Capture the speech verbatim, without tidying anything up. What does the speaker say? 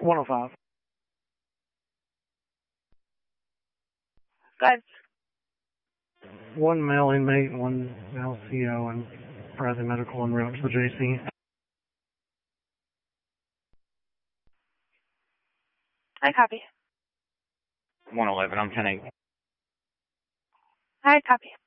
one oh five. Go ahead. One male inmate, one L C O, and Bradley Medical en route to the J C. I copy. one eleven, I'm ten eight. I copy.